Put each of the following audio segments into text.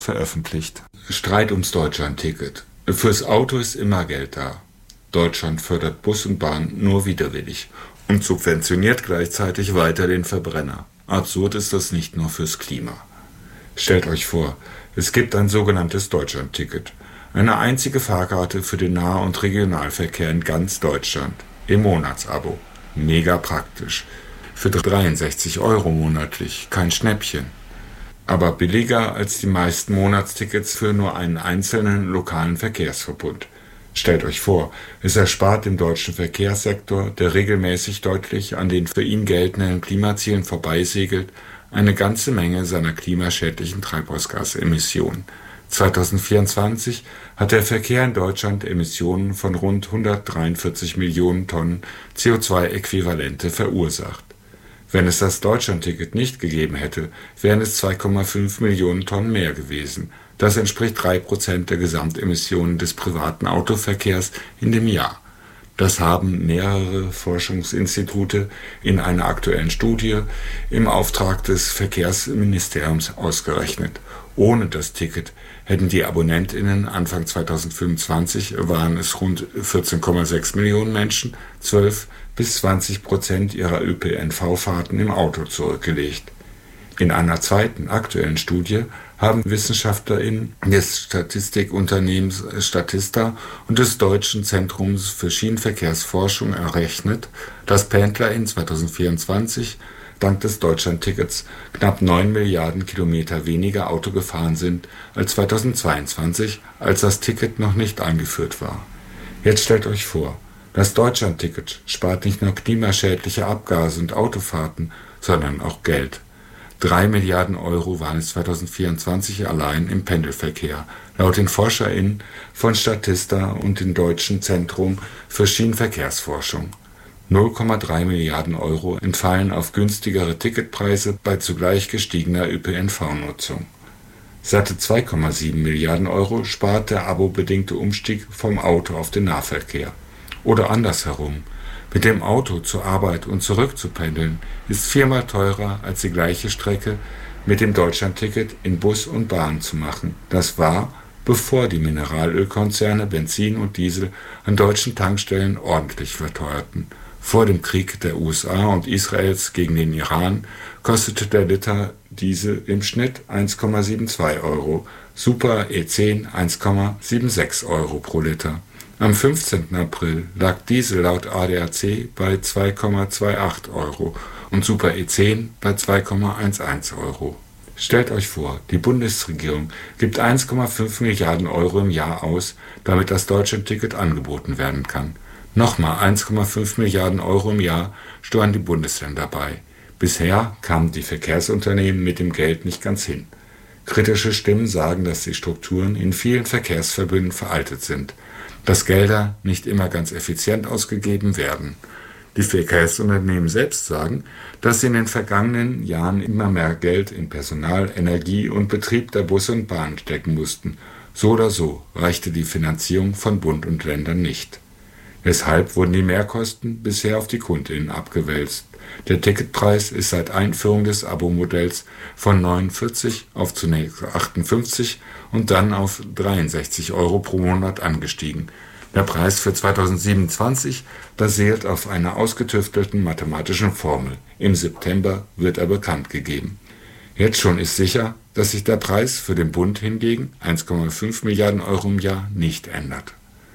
veröffentlicht. Streit ums Deutschlandticket. Fürs Auto ist immer Geld da. Deutschland fördert Bus und Bahn nur widerwillig und subventioniert gleichzeitig weiter den Verbrenner. Absurd ist das nicht nur fürs Klima. Stellt euch vor, es gibt ein sogenanntes Deutschlandticket. Eine einzige Fahrkarte für den Nah- und Regionalverkehr in ganz Deutschland. Im Monatsabo. Mega praktisch. Für 63 € monatlich. Kein Schnäppchen. Aber billiger als die meisten Monatstickets für nur einen einzelnen lokalen Verkehrsverbund. Stellt euch vor, es erspart dem deutschen Verkehrssektor, der regelmäßig deutlich an den für ihn geltenden Klimazielen vorbeisegelt, eine ganze Menge seiner klimaschädlichen Treibhausgasemissionen. 2024 hat der Verkehr in Deutschland Emissionen von rund 143 Millionen Tonnen CO2-Äquivalente verursacht. Wenn es das Deutschlandticket nicht gegeben hätte, wären es 2,5 Millionen Tonnen mehr gewesen. Das entspricht 3% der Gesamtemissionen des privaten Autoverkehrs in dem Jahr. Das haben mehrere Forschungsinstitute in einer aktuellen Studie im Auftrag des Verkehrsministeriums ausgerechnet. Ohne das Ticket hätten die AbonnentInnen Anfang 2025, waren es rund 14,6 Millionen Menschen, 12-20% ihrer ÖPNV-Fahrten im Auto zurückgelegt. In einer zweiten aktuellen Studie haben WissenschaftlerInnen des Statistikunternehmens Statista und des Deutschen Zentrums für Schienenverkehrsforschung errechnet, dass PendlerInnen 2024 dank des Deutschlandtickets knapp 9 Milliarden Kilometer weniger Auto gefahren sind als 2022, als das Ticket noch nicht eingeführt war. Jetzt stellt euch vor, das Deutschlandticket spart nicht nur klimaschädliche Abgase und Autofahrten, sondern auch Geld. 3 Milliarden € waren es 2024 allein im Pendelverkehr, laut den ForscherInnen von Statista und dem Deutschen Zentrum für Schienenverkehrsforschung. 0,3 Milliarden € entfallen auf günstigere Ticketpreise bei zugleich gestiegener ÖPNV-Nutzung. Satte 2,7 Milliarden € spart der abobedingte Umstieg vom Auto auf den Nahverkehr. Oder andersherum: Mit dem Auto zur Arbeit und zurück zu pendeln ist 4-mal teurer als die gleiche Strecke mit dem Deutschlandticket in Bus und Bahn zu machen. Das war, bevor die Mineralölkonzerne Benzin und Diesel an deutschen Tankstellen ordentlich verteuerten. Vor dem Krieg der USA und Israels gegen den Iran kostete der Liter Diesel im Schnitt 1,72 €, Super E10 1,76 € pro Liter. Am 15. April lag Diesel laut ADAC bei 2,28 € und Super E10 bei 2,11 €. Stellt euch vor, die Bundesregierung gibt 1,5 Milliarden € im Jahr aus, damit das Deutschlandticket angeboten werden kann. Nochmal 1,5 Milliarden € im Jahr steuern die Bundesländer bei. Bisher kamen die Verkehrsunternehmen mit dem Geld nicht ganz hin. Kritische Stimmen sagen, dass die Strukturen in vielen Verkehrsverbünden veraltet sind, dass Gelder nicht immer ganz effizient ausgegeben werden. Die Verkehrsunternehmen selbst sagen, dass sie in den vergangenen Jahren immer mehr Geld in Personal, Energie und Betrieb der Busse und Bahnen stecken mussten. So oder so reichte die Finanzierung von Bund und Ländern nicht. Deshalb wurden die Mehrkosten bisher auf die KundInnen abgewälzt. Der Ticketpreis ist seit Einführung des Abo-Modells von 49 auf zunächst 58 und dann auf 63 € pro Monat angestiegen. Der Preis für 2027 basiert auf einer ausgetüftelten mathematischen Formel. Im September wird er bekannt gegeben. Jetzt schon ist sicher, dass sich der Preis für den Bund hingegen 1,5 Milliarden € im Jahr nicht ändert.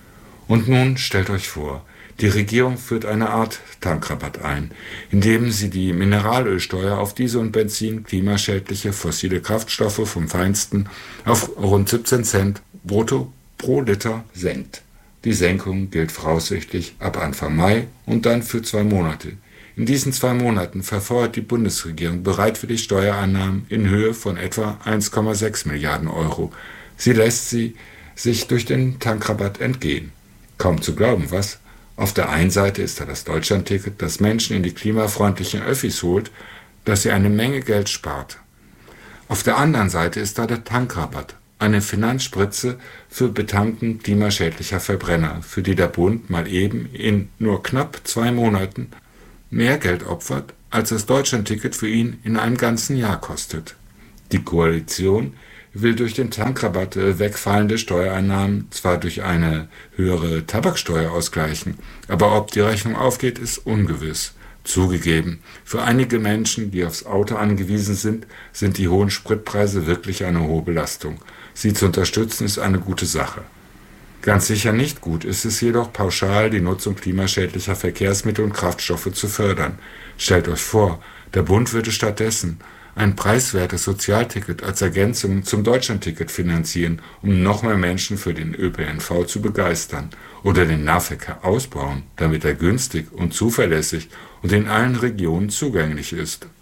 Und nun stellt euch vor, die Regierung führt eine Art Tankrabatt ein, indem sie die Mineralölsteuer auf Diesel und Benzin, klimaschädliche fossile Kraftstoffe vom Feinsten, auf rund 17 Cent brutto pro Liter senkt. Die Senkung gilt voraussichtlich ab Anfang Mai und dann für 2 Monate. In diesen 2 Monaten verfeuert die Bundesregierung bereitwillig Steuereinnahmen in Höhe von etwa 1,6 Milliarden €. Sie lässt sie sich durch den Tankrabatt entgehen. Kaum zu glauben, was? Auf der einen Seite ist da das Deutschlandticket, das Menschen in die klimafreundlichen Öffis holt, dass sie eine Menge Geld spart. Auf der anderen Seite ist da der Tankrabatt, eine Finanzspritze für Betanken klimaschädlicher Verbrenner, für die der Bund mal eben in nur knapp 2 Monaten mehr Geld opfert, als das Deutschlandticket für ihn in einem ganzen Jahr kostet. Die Koalition will durch den Tankrabatt wegfallende Steuereinnahmen zwar durch eine höhere Tabaksteuer ausgleichen, aber ob die Rechnung aufgeht, ist ungewiss. Zugegeben, für einige Menschen, die aufs Auto angewiesen sind die hohen Spritpreise wirklich eine hohe Belastung. Sie zu unterstützen ist eine gute Sache. Ganz sicher nicht gut ist es jedoch, pauschal die Nutzung klimaschädlicher Verkehrsmittel und Kraftstoffe zu fördern. Stellt euch vor, der Bund würde stattdessen ein preiswertes Sozialticket als Ergänzung zum Deutschlandticket finanzieren, um noch mehr Menschen für den ÖPNV zu begeistern, oder den Nahverkehr ausbauen, damit er günstig und zuverlässig und in allen Regionen zugänglich ist.